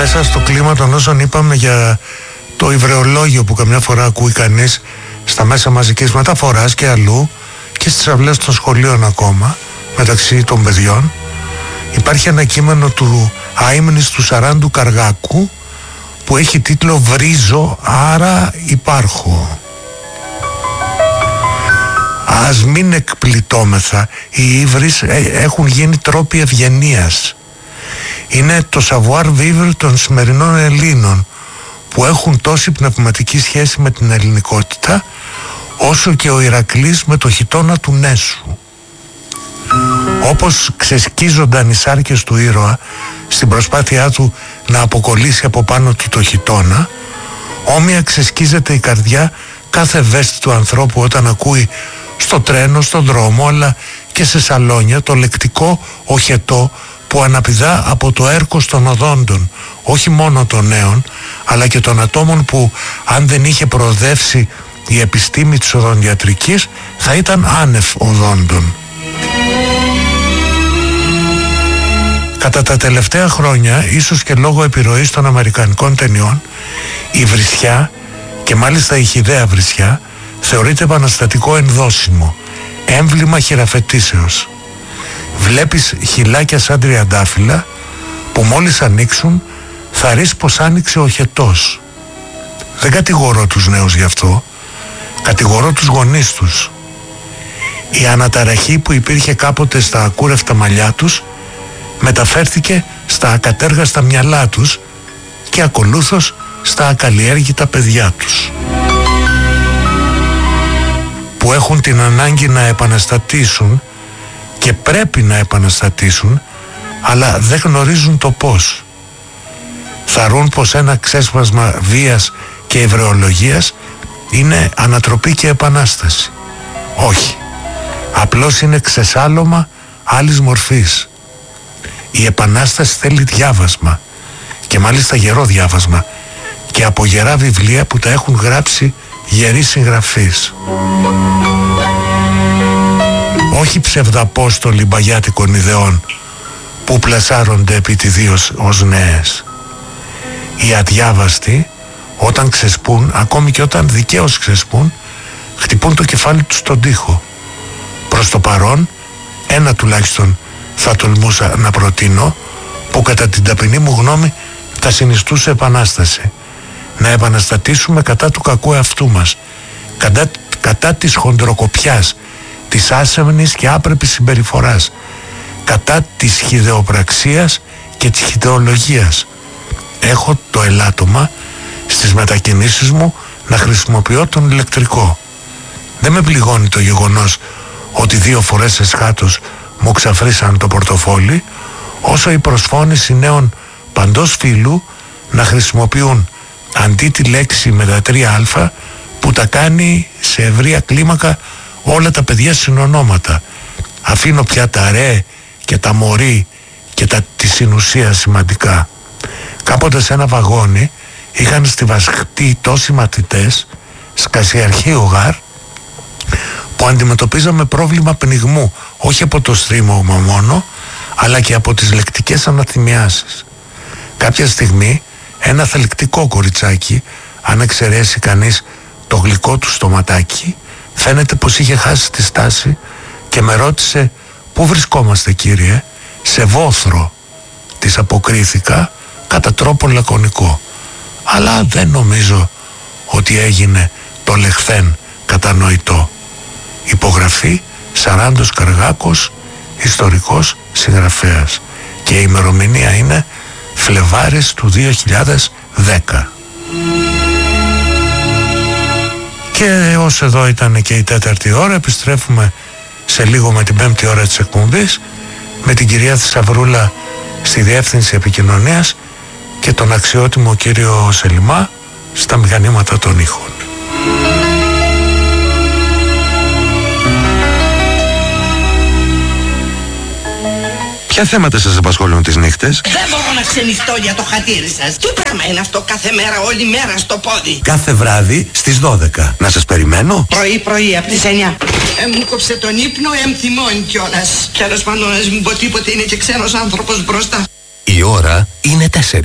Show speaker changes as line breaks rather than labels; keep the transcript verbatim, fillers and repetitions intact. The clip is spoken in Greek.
μέσα στο κλίμα των όσων είπαμε για το υβρεολόγιο που καμιά φορά ακούει κανείς στα μέσα μαζικής μεταφοράς και αλλού και στις αυλές των σχολείων ακόμα μεταξύ των παιδιών, υπάρχει ένα κείμενο του Αείμνης του Σαράντου Καργάκου που έχει τίτλο «Βρίζω, άρα υπάρχω». Ας μην εκπλητώμεθα, οι ύβρις έχουν γίνει τρόποι ευγενίας. Είναι το savoir vivre των σημερινών Ελλήνων που έχουν τόση πνευματική σχέση με την ελληνικότητα όσο και ο Ηρακλής με το χιτώνα του Νέσου. Όπως ξεσκίζονταν οι σάρκες του ήρωα στην προσπάθειά του να αποκολλήσει από πάνω του το χιτώνα, όμοια ξεσκίζεται η καρδιά κάθε ευαίσθητου ανθρώπου όταν ακούει στο τρένο, στον δρόμο αλλά και σε σαλόνια το λεκτικό οχετό που αναπηδά από το έρκος των οδόντων, όχι μόνο των νέων αλλά και των ατόμων που αν δεν είχε προοδεύσει η επιστήμη της οδοντιατρικής θα ήταν άνευ οδόντων. Κατά τα τελευταία χρόνια, ίσως και λόγω επιρροής των αμερικανικών ταινιών, η βρισιά και μάλιστα η χυδαία βρισιά θεωρείται επαναστατικό ενδόσιμο, έμβλημα χειραφετήσεως. Βλέπεις χυλάκια σαν τριαντάφυλλα που μόλις ανοίξουν θα ρεις πως άνοιξε ο χετός. Δεν κατηγορώ τους νέους γι' αυτό, κατηγορώ τους γονείς τους. Η αναταραχή που υπήρχε κάποτε στα ακούρευτα μαλλιά τους μεταφέρθηκε στα ακατέργαστα μυαλά τους και ακολούθως στα ακαλλιέργητα παιδιά τους, που έχουν την ανάγκη να επαναστατήσουν και πρέπει να επαναστατήσουν αλλά δεν γνωρίζουν το πώς. Θαρρούν πως ένα ξέσπασμα βίας και ευρεολογίας είναι ανατροπή και επανάσταση. Όχι, απλώς είναι ξεσάλωμα άλλης μορφής. Η επανάσταση θέλει διάβασμα και μάλιστα γερό διάβασμα και από γερά βιβλία που τα έχουν γράψει γεροί συγγραφείς. Όχι ψευδαπόστολοι μπαγιάτικων ιδεών που πλασάρονται επιτιδίως ως νέες. Οι αδιάβαστοι όταν ξεσπούν, ακόμη και όταν δικαίως ξεσπούν, χτυπούν το κεφάλι τους στον τοίχο. Προς το παρόν, ένα τουλάχιστον θα τολμούσα να προτείνω, που κατά την ταπεινή μου γνώμη θα συνιστούσε επανάσταση. Να επαναστατήσουμε κατά του κακού εαυτού μας, κατά, κατά της χοντροκοπιάς, της άσεμνης και άπρεπης συμπεριφοράς, κατά της χυδεοπραξίας και της χυδεολογίας. Έχω το ελάττωμα στις μετακινήσεις μου να χρησιμοποιώ τον ηλεκτρικό. Δεν με πληγώνει το γεγονός ότι δύο φορές εσχάτως μου ξαφρίσαν το πορτοφόλι, όσο η προσφώνηση νέων παντός φύλου να χρησιμοποιούν αντί τη λέξη με τα τρία α που τα κάνει σε ευρεία κλίμακα όλα τα παιδιά συνονόματα. Αφήνω πια τα ρε και τα μωρή και τα τη συνουσία σημαντικά. Κάποτε σε ένα βαγόνι είχαν στιβαστεί τόσοι μαθητές, σκασιαρχείο γάρ, που αντιμετωπίζαμε πρόβλημα πνιγμού, όχι από το στρίμωγμα μόνο, αλλά και από τις λεκτικές αναθυμιάσεις. Κάποια στιγμή ένα θελκτικό κοριτσάκι, αν εξαιρέσει κανείς το γλυκό του στοματάκι, φαίνεται πως είχε χάσει τη στάση και με ρώτησε «Πού βρισκόμαστε κύριε?» «Σε Βόθρο», της αποκρίθηκα κατά τρόπο λακωνικό, αλλά δεν νομίζω ότι έγινε το λεχθέν κατανοητό. Υπογραφή Σαράντος Καργάκος, ιστορικός συγγραφέας, και η ημερομηνία είναι Φλεβάρης του δύο χιλιάδες δέκα. Και ως εδώ ήταν και η τέταρτη ώρα. Επιστρέφουμε σε λίγο με την πέμπτη ώρα της εκπομπής, με την κυρία Θησαυρούλα στη διεύθυνση επικοινωνίας και τον αξιότιμο κύριο Σελιμά στα μηχανήματα των ήχων.
Ποια θέματα σας απασχολούν τις νύχτες?
Δεν μπορώ να ξενυχτώ για το χατήρι σας. Τι πράγμα είναι αυτό κάθε μέρα, όλη μέρα στο πόδι?
Κάθε βράδυ στις δώδεκα. Να σας περιμένω.
Πρωί πρωί από τις εννιά. Ε, μου κόψε τον ύπνο, εμ θυμώνει κιόλας. Τέλος πάντων, ας μην πω τίποτε, είναι και ξένος άνθρωπος μπροστά.
Η ώρα είναι τέσσερις.